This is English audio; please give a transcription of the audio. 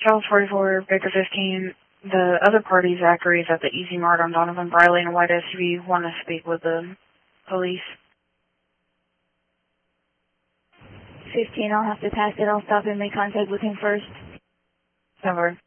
South 44, Baker 15. The other party, Zachary, is at the Easy Mart on Donovan Briley in a white SUV. Want to speak with the police. 15, I'll have to pass it. I'll stop and make contact with him first. Over.